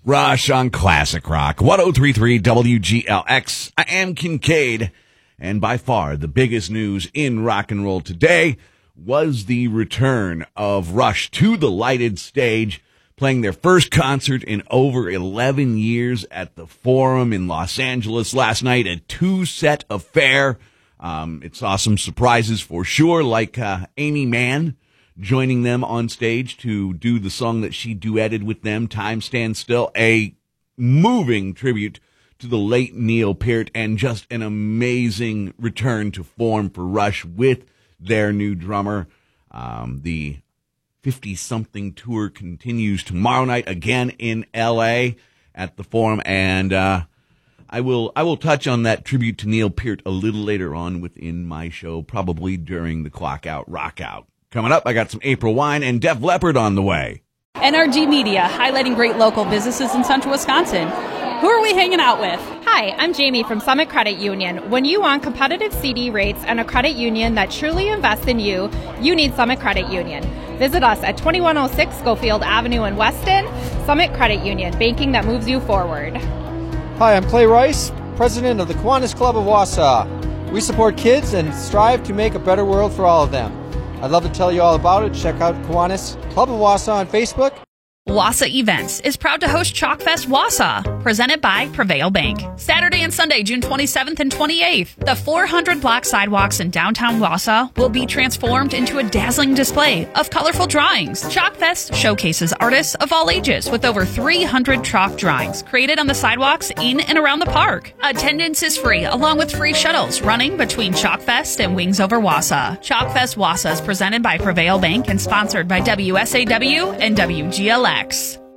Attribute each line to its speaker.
Speaker 1: Rush on Classic Rock, 1033 WGLX. I am Kincaid, and by far the biggest news in rock and roll today was the return of Rush to the lighted stage, playing their first concert in over 11 years at the Forum in Los Angeles last night, a two-set affair. It saw some surprises for sure, like Amy Mann joining them on stage to do the song that she duetted with them, Time Stands Still, a moving tribute to the late Neil Peart, and just an amazing return to form for Rush with their new drummer. The 50-something tour continues tomorrow night, again in L.A. at the Forum, and I will touch on that tribute to Neil Peart a little later on within my show, probably during the Clock Out, Rock Out. Coming up, I got some April Wine and Def Leppard on the way.
Speaker 2: NRG Media, highlighting great local businesses in central Wisconsin. Who are we hanging out with?
Speaker 3: Hi, I'm Jamie from Summit Credit Union. When you want competitive CD rates and a credit union that truly invests in you, you need Summit Credit Union. Visit us at 2106 Schofield Avenue in Weston. Summit Credit Union, banking that moves you forward.
Speaker 4: Hi, I'm Clay Rice, president of the Kiwanis Club of Wausau. We support kids and strive to make a better world for all of them. I'd love to tell you all about it. Check out Kiwanis Club of Wausau on Facebook.
Speaker 5: Wausau Events is proud to host Chalkfest Wausau, presented by Prevail Bank. Saturday and Sunday, June 27th and 28th, the 400-block sidewalks in downtown Wausau will be transformed into a dazzling display of colorful drawings. Chalkfest showcases artists of all ages with over 300 chalk drawings created on the sidewalks in and around the park. Attendance is free, along with free shuttles running between Chalkfest and Wings Over Wausau. Chalkfest Wausau is presented by Prevail Bank and sponsored by WSAW and WGLX.